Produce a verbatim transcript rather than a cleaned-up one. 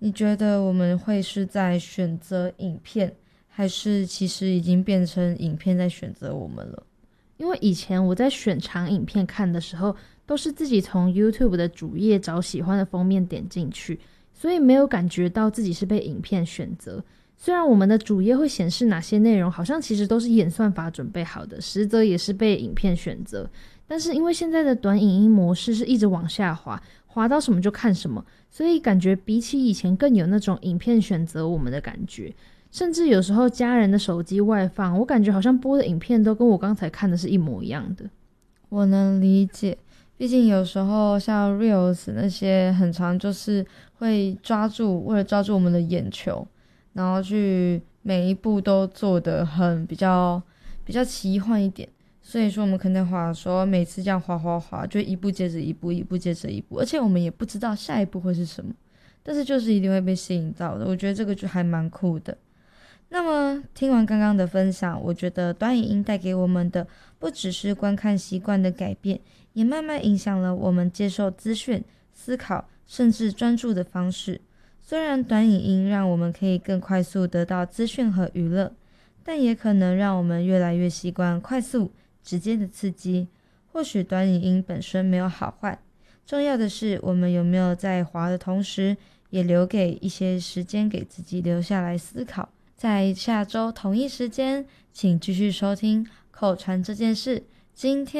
你觉得我们会是在选择影片，还是其实已经变成影片在选择我们了？ 因为以前我在选长影片看的时候，都是自己从 YouTube 的主页找喜欢的封面点进去，所以没有感觉到自己是被影片选择。虽然我们的主页会显示哪些内容好像其实都是演算法准备好的，实则也是被影片选择，但是因为现在的短影音模式是一直往下滑，滑到什么就看什么，所以感觉比起以前更有那种影片选择我们的感觉。甚至有时候家人的手机外放，我感觉好像播的影片都跟我刚才看的是一模一样的。 我能理解，毕竟有时候像 Reels 那些很常就是会抓住，为了抓住我们的眼球，然后去每一步都做得很比较比较奇幻一点。所以说我们可能滑的时候，每次这样滑滑滑，就一步接着一步，一步接着一步，而且我们也不知道下一步会是什么，但是就是一定会被吸引到的。我觉得这个就还蛮酷的。那么听完刚刚的分享，我觉得短影音带给我们的不只是观看习惯的改变，也慢慢影响了我们接受资讯、思考甚至专注的方式。虽然短影音让我们可以更快速得到资讯和娱乐，但也可能让我们越来越习惯快速直接的刺激。或许短影音本身没有好坏，重要的是我们有没有在滑的同时，也留给一些时间给自己留下来思考。在下周同一时间，请继续收听口传这件事。今天